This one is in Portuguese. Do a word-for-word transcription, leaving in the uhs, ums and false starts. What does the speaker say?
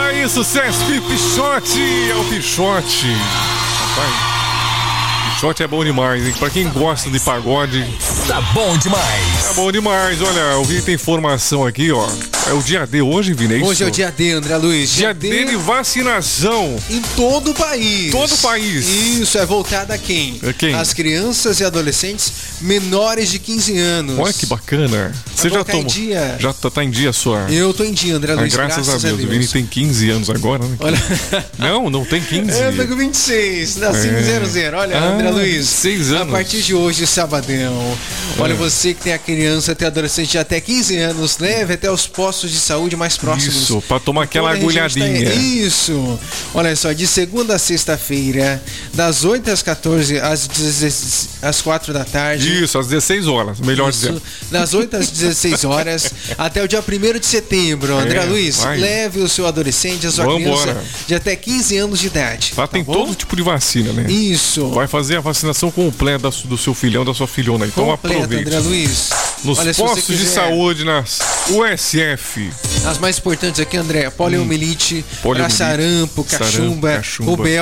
Era isso, Cesp Pichote, é o Pichote. Rapaz, Pichote é bom demais, hein? Pra quem gosta de pagode, tá bom demais. Tá bom demais, olha, eu vi que tem informação aqui, ó. É o dia D hoje, Vini, é isso? Hoje é o dia D, André Luiz. Dia, dia D de vacinação. Em todo o país. Todo o país. Isso, é voltado a quem? A quem? As crianças e adolescentes menores de quinze anos. Olha que bacana. Você já tomou? Em dia. Já tá, tá em dia a sua? Eu tô em dia, André Luiz. Ah, graças, graças a Deus. A Deus. O Vini tem quinze anos agora, né? Olha... Não, não tem quinze. Eu tô com vinte e seis, nasci em zero zero. Olha, ah, André Luiz. seis anos. A partir de hoje, sabadão. Olha, é. você que tem a criança, tem adolescente de até quinze anos, leve até os postos de saúde mais próximos. Isso, pra tomar aquela agulhadinha. Tá... Isso. Olha só, de segunda a sexta-feira, das oito às quatorze, às, dezesseis, às quatro da tarde. Isso, às dezesseis horas, melhor Isso, dizendo. Das oito às dezesseis horas, até o dia primeiro de setembro. André é, Luiz, vai. Leve o seu adolescente, a sua Vamos criança embora. de até quinze anos de idade. Lá tá tem bom? todo tipo de vacina, né? Isso. Vai fazer a vacinação completa do seu filhão, da sua filhona. Então completa, aproveite. André Luiz. Nos Olha, postos de saúde, nas U S F. As mais importantes aqui, André, poliomielite, hum. sarampo, cachumba, rubéola.